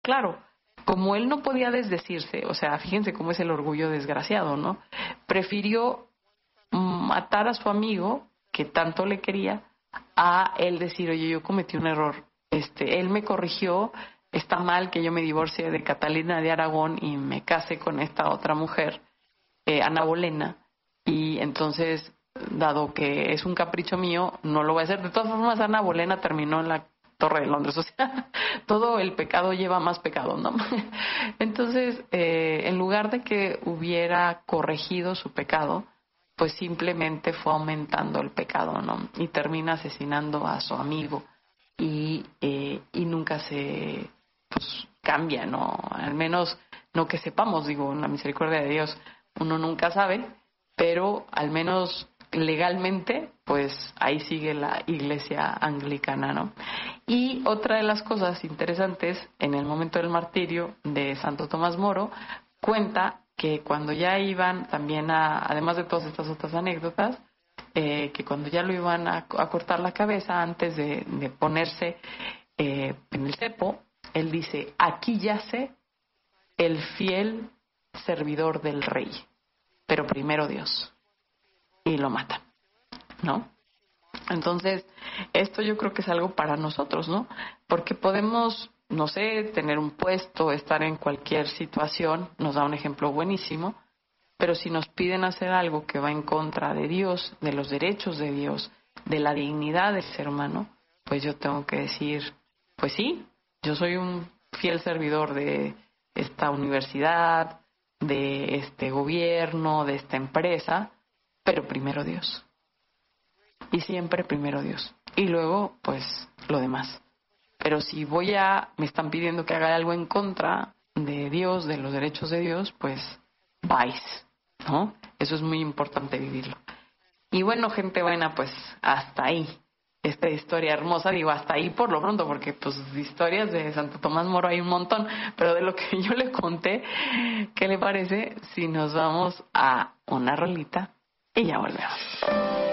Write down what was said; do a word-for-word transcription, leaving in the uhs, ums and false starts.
claro, como él no podía desdecirse, o sea, fíjense cómo es el orgullo desgraciado, ¿no? Prefirió matar a su amigo, que tanto le quería, a él decir, oye, yo cometí un error. Este, él me corrigió, está mal que yo me divorcie de Catalina de Aragón y me case con esta otra mujer, eh, Ana Bolena, y entonces, dado que es un capricho mío, no lo voy a hacer. De todas formas, Ana Bolena terminó en la Torre de Londres, o sea, todo el pecado lleva más pecado, ¿no? Entonces, eh, en lugar de que hubiera corregido su pecado, pues simplemente fue aumentando el pecado, ¿no? Y termina asesinando a su amigo y, eh, y nunca se pues, cambia, ¿no? Al menos no que sepamos, digo, en la misericordia de Dios uno nunca sabe, pero al menos legalmente, pues ahí sigue la iglesia anglicana, ¿no? Y otra de las cosas interesantes, en el momento del martirio de Santo Tomás Moro, cuenta que cuando ya iban también a, además de todas estas otras anécdotas, eh, que cuando ya lo iban a, a cortar la cabeza antes de, de ponerse eh, en el cepo, él dice, aquí yace el fiel servidor del rey, pero primero Dios. Y lo matan, ¿no? Entonces, esto yo creo que es algo para nosotros, ¿no? Porque podemos, no sé, tener un puesto, estar en cualquier situación, nos da un ejemplo buenísimo, pero si nos piden hacer algo que va en contra de Dios, de los derechos de Dios, de la dignidad del ser humano, pues yo tengo que decir, pues sí, yo soy un fiel servidor de esta universidad, de este gobierno, de esta empresa, pero primero Dios. Y siempre primero Dios. Y luego, pues, lo demás. Pero si voy a, me están pidiendo que haga algo en contra de Dios, de los derechos de Dios, pues, vais, ¿no? Eso es muy importante vivirlo. Y bueno, gente buena, pues, hasta ahí. Esta historia hermosa, digo, hasta ahí por lo pronto, porque, pues, historias de Santo Tomás Moro hay un montón. Pero de lo que yo le conté, ¿qué le parece si nos vamos a una rolita y ya volvemos?